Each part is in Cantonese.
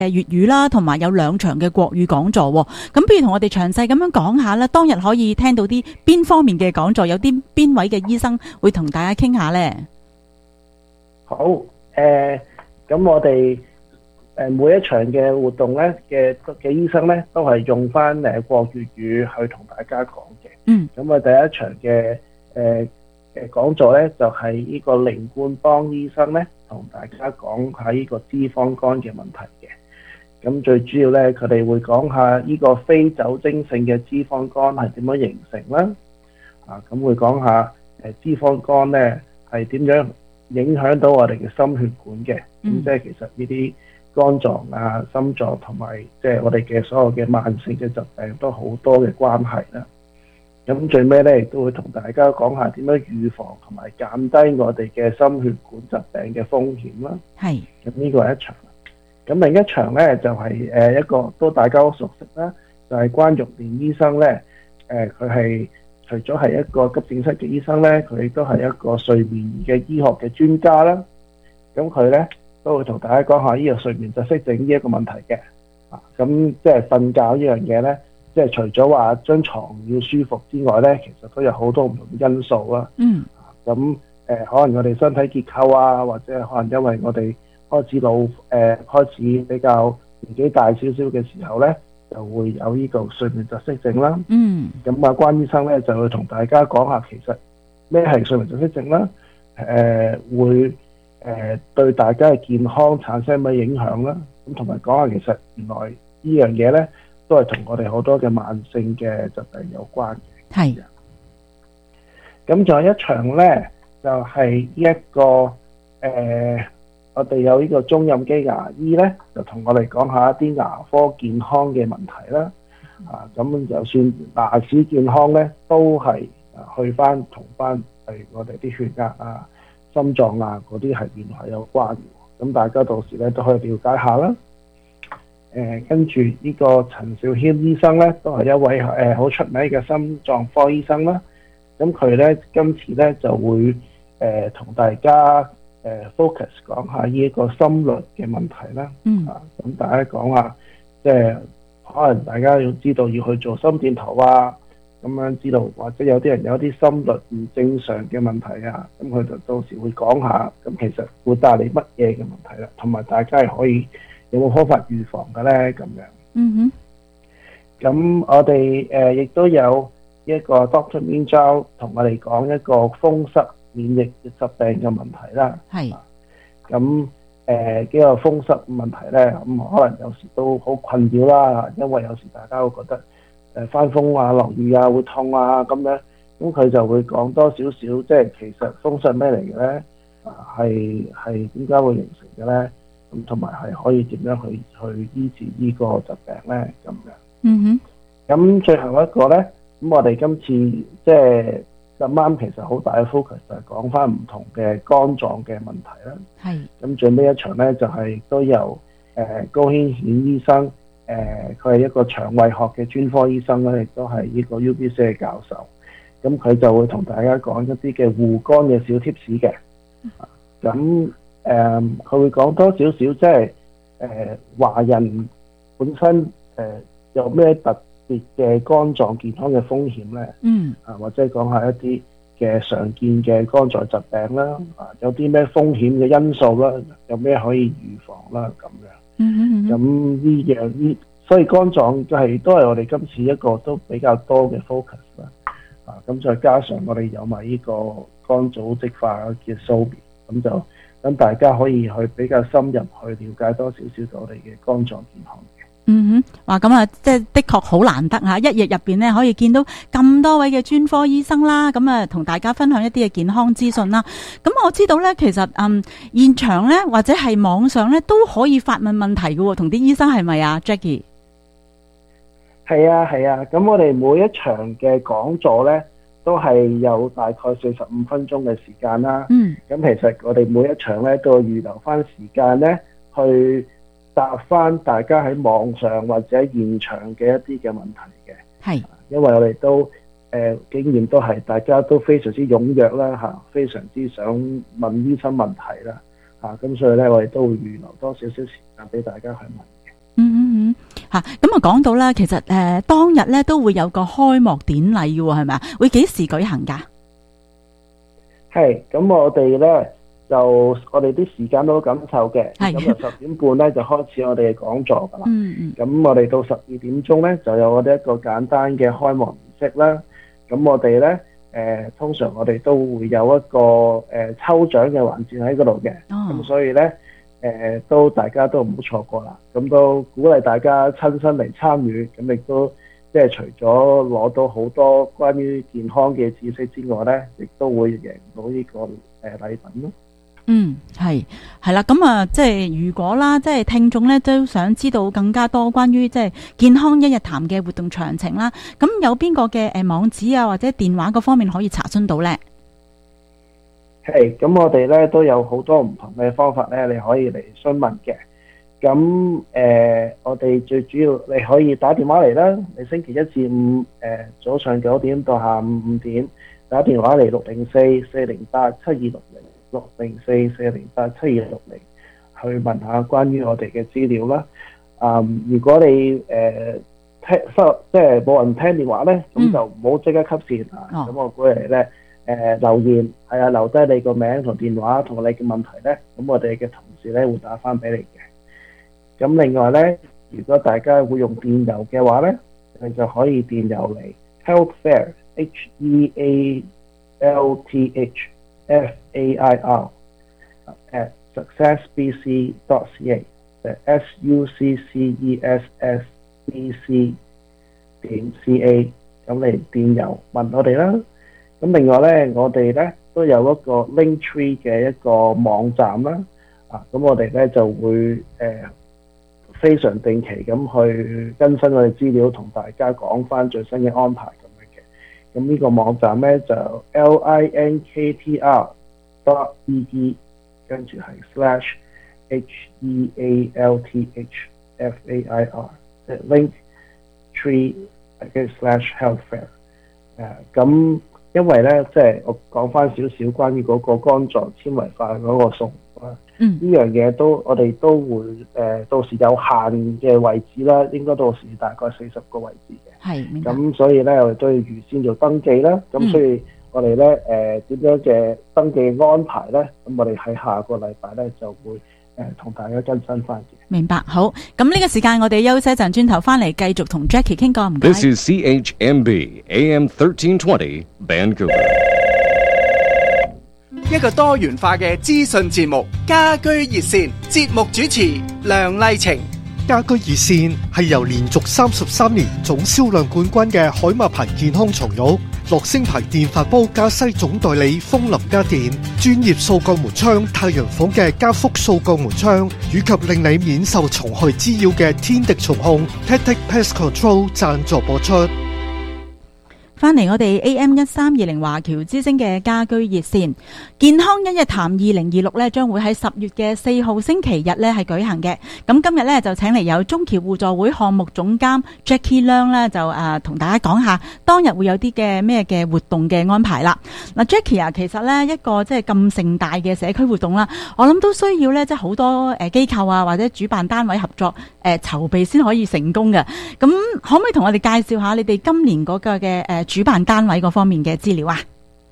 粵語啦，同埋有2場嘅國語講座喎。咁不如同我哋詳細咁樣講下啦，當日可以聽到啲邊方面嘅講座，有啲邊位嘅醫生會同大家傾下呢？ 好，咁我哋每一場嘅活動咧嘅醫生咧都係用翻國粵語去同大家講嘅。咁第一場嘅講座咧就係呢個凌冠邦醫生咧同大家講下呢個脂肪肝嘅問題嘅。咁最主要咧，佢哋會講下呢個非酒精性嘅脂肪肝係點樣形成啦。咁會講下脂肪肝咧係點樣影響到我哋嘅心血管嘅。咁即係其實呢啲肝臟啊、心臟同埋即係我哋嘅所有嘅慢性嘅疾病都好多嘅關係啦。咁最尾咧亦都會同大家講下點樣預防同埋減低我哋嘅心血管疾病嘅風險啦。係。咁呢個係一場。咁另一場咧就係一個都大家好熟悉啦，就係關玉蓮醫生咧。佢係除咗係一個急症室嘅醫生咧，佢亦都係一個睡眠嘅醫學嘅專家啦。咁佢咧都會同大家講下呢個睡眠窒息症呢一個問題嘅。咁即係瞓覺呢樣嘢咧，即係除咗話張床要舒服之外咧，其實都有好多唔同嘅因素啦。咁可能我哋身體結構啊，或者可能因為我哋開始開始比較年紀大少少嘅時候咧，就會有呢個睡眠窒息症啦。咁關醫生咧就會同大家講下其實咩係睡眠窒息症啦，會對大家嘅健康產生咩影響啦。咁同埋講下其實原來呢樣嘢咧都係同我哋好多嘅慢性嘅疾病有關嘅。係。咁仲有一場咧，就係一個我哋有呢個鐘蔭基牙醫咧，就同我哋講下一啲牙科健康嘅問題啦。咁就算牙齒健康咧，都係去翻同翻我哋啲血壓啊、心臟啊嗰啲係原來有關嘅。咁大家到時咧都可以了解下啦。跟住呢個陳兆謙醫生咧，都係一位好出名嘅心臟科醫生啦。咁佢咧今次咧就會同大家focus 講下呢一個心率嘅問題啦。咁大家講下，即係可能大家要知道要去做心電圖啊，咁樣知道或者有啲人有啲心率唔正常嘅問題啊，咁佢就到時會講下，咁其實會帶嚟乜嘢嘅問題啦，同埋大家係可以有冇方法預防嘅咧咁樣。咁我哋亦都有一個 Dr. Min Zhao 同我哋講一個風濕免疫疾病嘅問題啦。係。咁呢個風濕問題咧，咁可能有時都好困擾啦，因為有時大家會覺得翻風啊、落雨啊會痛啊咁樣，咁佢就會講多少少，即係其實風濕咩嚟嘅咧？係點解會形成嘅咧？咁同埋係可以點樣去醫治呢個疾病咧？咁樣。咁最後一個咧，咁我哋今次即係咁啱，其實好大嘅 focus 就係講翻唔同嘅肝臟嘅問題啦。係。咁最尾一場咧，就係都由高軒顯醫生，佢係一個腸胃學嘅專科醫生啦，亦都係呢個 UBC 嘅教授。咁佢就會同大家講一啲嘅護肝嘅小貼士嘅。咁佢會講多少少，即係華人本身有咩特別嘅肝臟健康嘅風險咧？或者講下一啲嘅常見嘅肝臟疾病啦，有啲咩風險嘅因素啦，有咩可以預防啦咁樣。咁呢樣所以肝臟都係我哋今次一個都比較多嘅 focus 啦。咁再加上我哋有埋呢個肝組織化嘅 SOBI，咁就等大家可以去比較深入去了解多少少我哋嘅肝臟健康嘅。 哇，咁啊，即係的確好難得嚇，一日入邊咧可以見到咁多位嘅專科醫生啦，咁啊同大家分享一啲嘅健康資訊啦。咁我知道咧，其實現場咧或者係網上咧都可以發問問題嘅喎，同啲醫生係咪啊 Jackie？ 係啊，咁我哋每一場嘅講座咧都係有大概45分鐘嘅時間啦。咁其實我哋每一場咧都會預留翻時間咧去答翻大家喺網上或者現場嘅一啲嘅問題嘅。係，因為我哋都經驗都係大家都非常之踴躍啦，非常之想問醫生問題啦，咁所以咧我哋都會預留多少少時間俾大家去問嘅。 咁啊講到啦，其實當日咧都會有個開幕典禮嘅喎，係咪啊？會幾時舉行㗎？ 係，咁我哋咧就我哋啲時間都好緊湊嘅， 係咁就10點半咧就開始我哋嘅講座㗎啦。 嗯咁我哋到12點鐘咧就有我哋一個簡單嘅開幕儀式啦。咁我哋咧通常我哋都會有一個抽獎嘅環節喺嗰度嘅。咁所以咧都大家都唔好錯過啦。咁都鼓勵大家親身嚟參與，咁亦都即係除咗攞到好多關於健康嘅知識之外咧，亦都會贏到呢個禮品咯。 係啦，咁啊，即係如果啦，即係聽眾咧都想知道更加多關於即係健康一日談嘅活動詳情啦，咁有邊個嘅網址啊或者電話嗰方面可以查詢到咧？ 係，咁我哋咧都有好多唔同嘅方法咧，你可以嚟詢問嘅。咁我哋最主要你可以打電話嚟啦，你星期一至五早上9點到下午5點打電話嚟604-408-7260，604-408-7260去問下關於我哋嘅資料啦。如果你即係冇人聽電話咧，咁就唔好即刻吸線啊。咁我鼓勵你咧留言，留低你個名同電話同你嘅問題咧，咁我哋嘅同事咧會打翻俾你嘅。咁另外咧，如果大家會用電郵嘅話咧，你就可以電郵嚟 healthfair HEALTHFAIR at successbc.ca successbc.ca 咁嚟電郵問我哋啦。咁另外咧，我哋咧都有一個 Linktree 嘅一個網站啦。咁我哋咧就會非常定期咁去更新我哋資料，同大家講翻最新嘅安排咁樣嘅。咁呢個網站咧就 linktr.ee 跟住係/HEALTHFAIR 即係 Linktree 跟住/healthfair。咁因為咧，即係我講翻少少關於嗰個肝臟纖維化嗰個數目啦。呢樣嘢我哋都會到時有限嘅位置啦，應該到時大概40個位置嘅。 係，明白。 咁所以咧，我哋都要預先做登記啦。咁所以我哋咧點樣嘅登記安排咧？咁我哋喺下個禮拜咧就會同大家更新翻嘅。 明白，好。咁呢個時間我哋休息一陣，轉頭翻嚟繼續同 Jackie 傾講，唔該。 This is CHMB AM 1320 Vancouver。 一個多元化嘅資訊節目，家居熱線節目主持梁麗晴。 家居熱線係由連續33年總銷量冠軍嘅海馬牌健康床褥、樂聲牌電飯煲加西總代理風林家電、專業掃鋼門窗太陽房嘅加福掃鋼門窗，以及令你免受蟲害滋擾嘅天敵蟲控 Tactic Pest Control 贊助播出。 翻嚟我哋 AM1320 華僑之聲嘅家居熱線健康一日談2026咧，將會喺10月嘅4號星期日咧係舉行嘅。咁今日咧就請嚟有中僑互助會項目總監 Jackie Leung 咧，就同大家講下當日會有啲嘅咩嘅活動嘅安排啦。嗱 Jackie 啊，其實咧一個即係咁盛大嘅社區活動啦，我諗都需要咧即係好多機構啊或者主辦單位合作籌備先可以成功嘅。咁可唔可以同我哋介紹下你哋今年嗰個嘅主辦單位嗰方面嘅資料啊？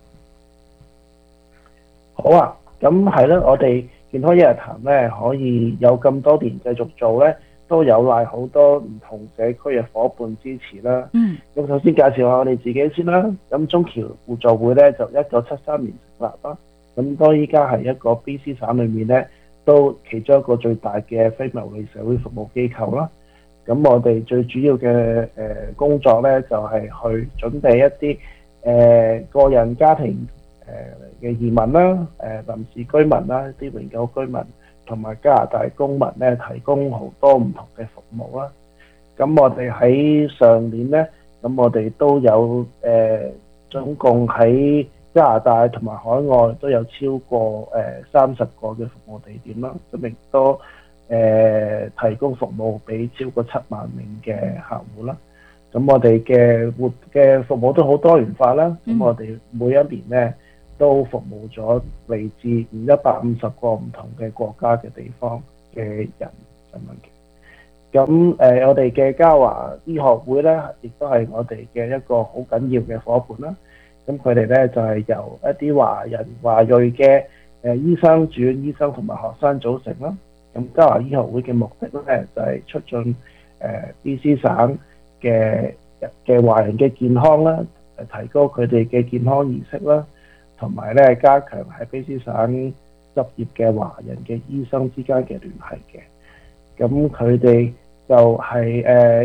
好啊，咁係啦，我哋健康一日談咧可以有咁多年繼續做咧，都有賴好多唔同社區嘅伙伴支持啦。咁首先介紹下我哋自己先啦。咁中僑互助會咧就1973年成立啦。咁當依家係一個 BC 省裏面咧都其中一個最大嘅非牟利社會服務機構啦。咁我哋最主要嘅工作咧就係去準備一啲個人家庭嘅移民啦、臨時居民啦、啲永久居民同埋加拿大公民咧，提供好多唔同嘅服務啦。咁我哋喺上年咧，咁我哋都有總共喺加拿大同埋海外都有超過30個嘅服務地點啦，咁亦都提供服務俾超過7萬名嘅客戶啦。咁我哋嘅服務都好多元化啦。咁我哋每一年咧都服務咗嚟自150個唔同嘅國家嘅地方嘅人咁樣嘅。 咁我哋嘅嘉華醫學會咧，亦都係我哋嘅一個好緊要嘅伙伴啦。咁佢哋咧就係由一啲華裔嘅醫生、住院醫生同埋學生組成啦。咁嘉華醫學會嘅目的咧就係促進BC 省嘅華人嘅健康啦，提高佢哋嘅健康意識啦，同埋咧加強喺 BC 省執業嘅華人嘅醫生之間嘅聯繫嘅。咁佢哋就係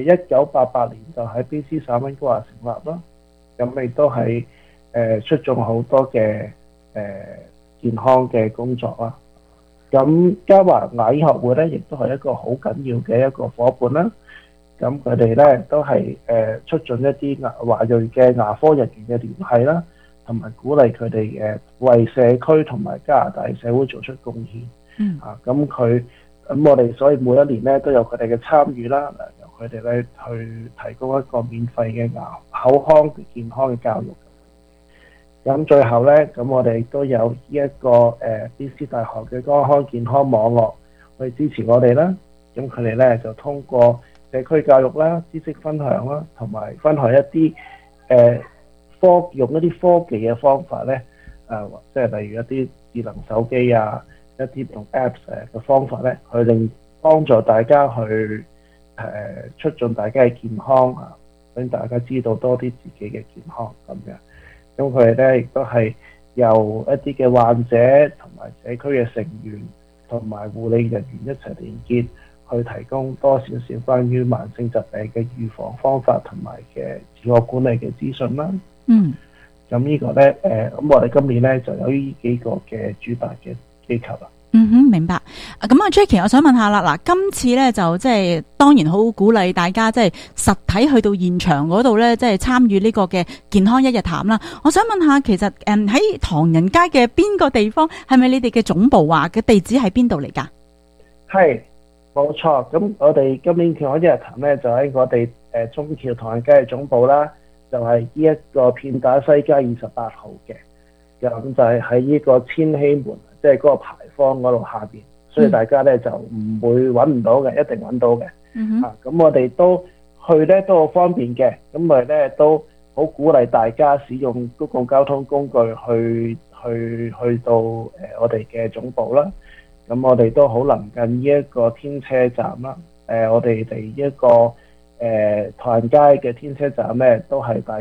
1988年就喺 BC 省溫哥華成立啦。咁亦都係出咗好多嘅健康嘅工作啦。咁嘉華牙醫學會咧，亦都係一個好緊要嘅一個伙伴啦。咁佢哋咧都係促進一啲華裔嘅牙科人員嘅聯繫啦，同埋鼓勵佢哋為社區同埋加拿大社會做出貢獻。咁我哋所以每一年咧都有佢哋嘅參與啦，由佢哋咧去提供一個免費嘅牙口腔健康嘅教育。咁最後咧，咁我哋都有呢一個BC 大學嘅口腔健康網絡去支持我哋啦。咁佢哋咧就通過社區教育啦、知識分享啦，同埋分享一啲用一啲科技嘅方法咧，即係例如一啲智能手機啊，一啲用 Apps 嘅方法咧，去幫助大家去促進大家嘅健康啊，令大家知道多啲自己嘅健康咁樣。咁佢哋咧亦都係由一啲嘅患者同埋社區嘅成員同埋護理人員一齊連結，去提供多少少關於慢性疾病嘅預防方法同埋嘅自我管理嘅資訊啦。咁呢個咧咁我哋今年咧就有呢幾個嘅主辦嘅機構啦。 明白。咁Jackie，我想問下啦，嗱，今次咧就即係當然好鼓勵大家即係實體去到現場嗰度咧，即係參與呢個嘅健康一日談啦。我想問下，其實喺唐人街嘅邊個地方，係咪你哋嘅總部啊？嘅地址喺邊度嚟㗎？係， 冇錯。咁我哋今年健康一日談咧，就喺我哋中橋唐人街嘅總部啦，就係呢一個片打西街28號嘅。咁就係喺呢個千禧門，即係嗰個牌坊嗰度下邊，所以大家咧就唔會揾唔到嘅，一定揾到嘅。咁我哋都去咧都好方便嘅，咁我哋咧都好鼓勵大家使用公共交通工具去到我哋嘅總部啦。咁我哋都好臨近呢一個天車站啦。我哋一個唐人街嘅天車站咧，都係大概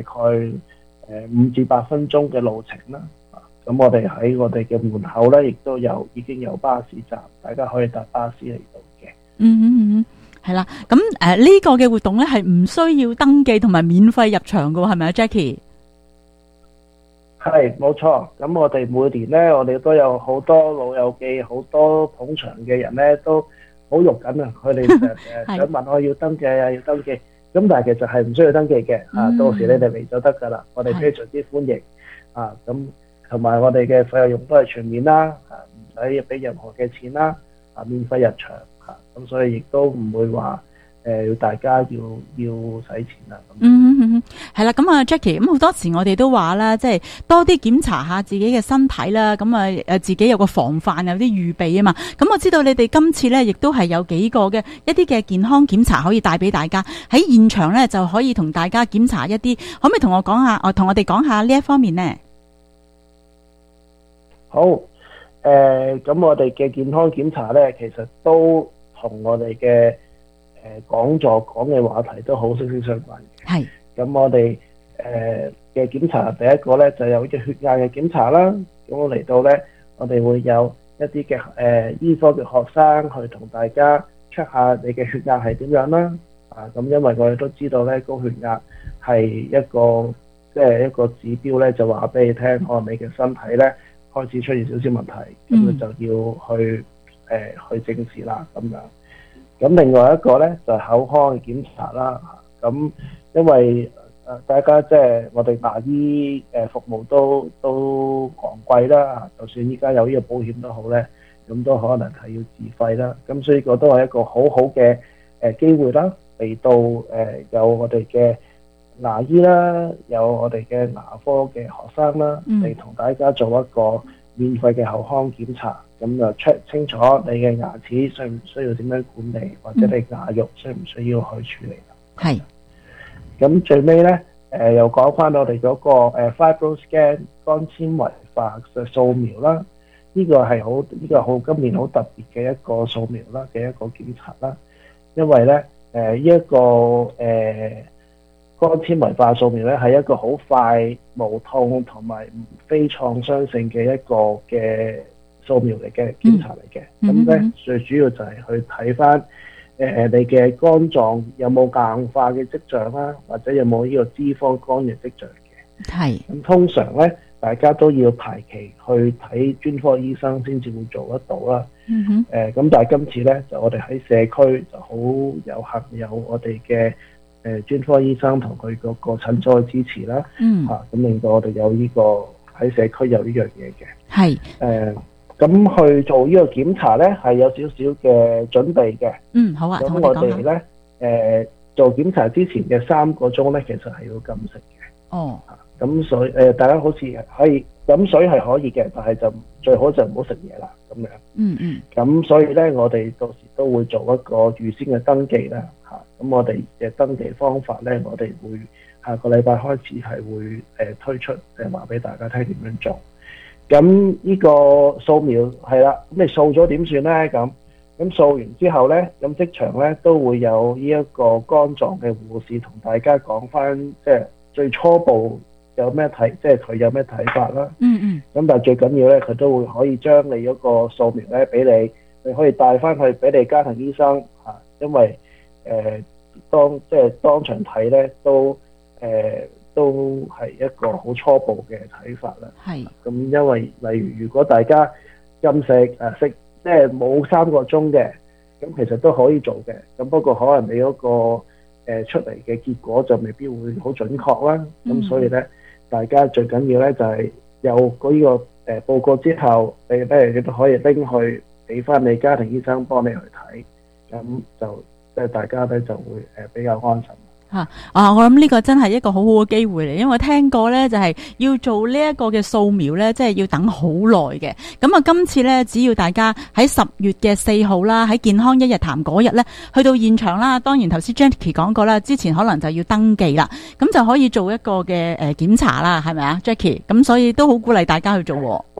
5至8分鐘嘅路程啦。咁我哋喺我哋嘅門口咧，亦都已經有巴士站，大家可以搭巴士嚟到嘅。 係啦。咁呢個嘅活動咧係唔需要登記同埋免費入場㗎喎，係咪啊 Jackie？ 係，冇錯。咁我哋每年咧，我哋都有好多老友記、好多捧場嘅人咧，都好肉緊啊！佢哋想問我要登記啊，要登記。咁但係其實係唔需要登記嘅。到時你哋嚟就得㗎啦。我哋非常之歡迎。咁同埋我哋嘅費用都係全面啦，唔使俾任何嘅錢啦，免費入場咁所以亦都唔會話要大家要使錢啦。 係啦。咁Jackie，咁好多時我哋都話啦，即係多啲檢查下自己嘅身體啦，咁自己有個防範，有啲預備啊嘛。咁我知道你哋今次咧，亦都係有幾個嘅一啲嘅健康檢查可以帶俾大家喺現場咧，就可以同大家檢查一啲，可唔可以同我哋講下呢一方面呢？ 好，咁我哋嘅健康檢查咧，其實都同我哋嘅講座講嘅話題都好息息相關嘅。係。咁我哋嘅檢查第一個咧就有啲血壓嘅檢查啦。咁我嚟到咧，我哋會有一啲嘅醫科嘅學生去同大家 check 下你嘅血壓係點樣啦。咁因為我哋都知道咧，高血壓係一個指標咧，就話俾你聽，可能你嘅身體咧開始出現少少問題，咁你就要去正視啦咁樣。咁另外一個咧就係口腔嘅檢查啦。咁因為大家即係我哋牙醫服務都昂貴啦，就算依家有呢個保險都好咧，咁都可能係要自費啦。咁所以個都係一個好好嘅機會啦，嚟到有我哋嘅牙醫啦，有我哋嘅牙科嘅學生啦，嚟同大家做一個免費嘅口腔檢查，咁就 check 清楚你嘅牙齒需唔需要點樣管理，或者你牙肉需唔需要去處理。 係。 咁最尾咧，又講翻我哋嗰個FibroScan 肝纖維化嘅掃描啦，呢個係今年好特別嘅一個掃描啦嘅一個檢查啦，因為咧呢一個肝纖維化掃描咧係一個好快、無痛同埋非創傷性嘅一個嘅掃描嚟嘅檢查嚟嘅。咁咧最主要就係去睇翻你嘅肝臟有冇硬化嘅跡象啦，或者有冇呢個脂肪肝嘅跡象嘅。 係。 咁通常咧，大家都要排期去睇專科醫生先至會做得到啦。咁但係今次咧，就我哋喺社區就好有幸有我哋嘅專科醫生同佢嗰個診所嘅支持啦。咁令到我哋有呢個喺社區有呢樣嘢嘅。 係。 咁去做呢個檢查咧，係有少少嘅準備嘅。 好啊， 咁我哋咧做檢查之前嘅3個鐘咧，其實係要禁食嘅。咁所以大家好似可以飲水係可以嘅，但係就最好就唔好食嘢啦咁樣。咁所以咧，我哋到時都會做一個預先嘅登記啦。咁我哋嘅登記方法咧，我哋會下個禮拜開始係會推出話俾大家聽點樣做。咁呢個掃描係啦，咁你掃咗點算咧？咁掃完之後咧，咁即場咧都會有呢一個肝臟嘅護士同大家講翻，即係最初步有咩睇，即係佢有咩睇法啦。咁但係最緊要咧，佢都會可以將你嗰個掃描咧俾你可以帶翻去俾你家庭醫生嚇，因為當場睇咧都係一個好初步嘅睇法啦。咁因為例如果大家禁食食即係冇3個鐘嘅，咁其實都可以做嘅。咁不過可能你嗰個出嚟嘅結果就未必會好準確啦。咁所以咧，大家最緊要咧就係有嗰呢個報告之後，你都可以拎去俾翻你家庭醫生幫你去睇，咁就即係大家咧就會比較安心。 我諗呢個真係一個好好嘅機會嚟，因為聽過呢就係要做呢一個嘅掃描呢，即係要等好耐嘅。咁啊，今次呢，只要大家喺10月嘅4號啦，喺健康一日談嗰日呢，去到現場啦。當然頭先 Jackie 講過啦，之前可能就要登記啦，咁就可以做一個嘅檢查啦，係咪啊 Jackie？ 咁所以都好鼓勵大家去做。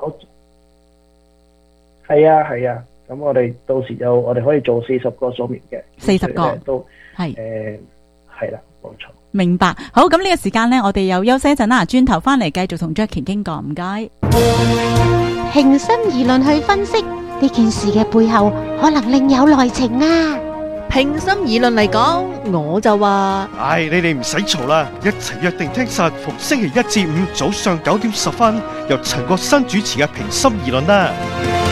係啊，咁我哋到時我哋可以做40個掃描嘅 ，40個都係係啦，冇錯。 明白。好，咁呢個時間呢，我哋又休息一陣啦，轉頭翻嚟繼續同 Jackie 傾過，唔該。 平心而論去分析呢件事嘅背後，可能另有內情啊！ 平心而論嚟講，我就話： 你哋唔使嘈啦，一齊約定聽實，逢星期1至5早上9點10分，由陳國新主持嘅平心而論啦。